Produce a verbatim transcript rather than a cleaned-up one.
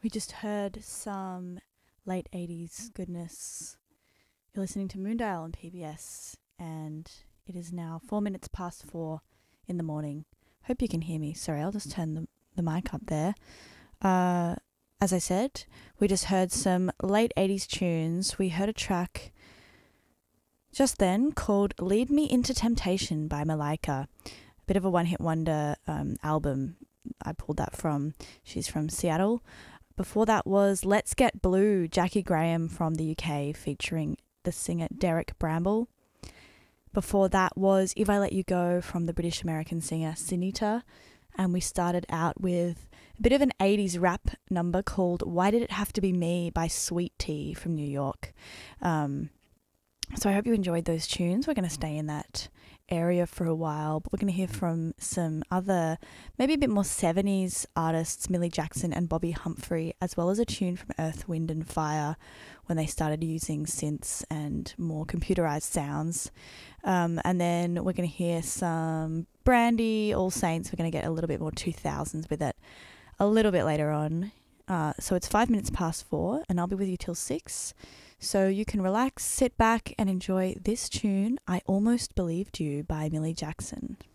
We just heard some late eighties goodness. You're listening to Moondial on P B S, and it is now four minutes past four in the morning. Hope you can hear me. Sorry, I'll just turn the, the mic up there. Uh, as I said, we just heard some late eighties tunes. We heard a track just then called Lead Me Into Temptation by Malika. A bit of a one-hit wonder um, album I pulled that from. She's from Seattle. Before that was Let's Get Blue, Jackie Graham from the U K, featuring the singer Derek Bramble. Before that was If I Let You Go from the British-American singer Sinita. And we started out with a bit of an eighties rap number called Why Did It Have to Be Me by Sweet Tea from New York. Um, so I hope you enjoyed those tunes. We're going to stay in that area for a while, but we're going to hear from some other, maybe a bit more seventies artists, Millie Jackson and Bobby Humphrey, as well as a tune from Earth, Wind and Fire when they started using synths and more computerized sounds. Um, and then we're going to hear some Brandy, All Saints. We're going to get a little bit more two thousands with it a little bit later on. Uh, so it's five minutes past four, and I'll be with you till six. So you can relax, sit back, and enjoy this tune, I Almost Believed You by Millie Jackson.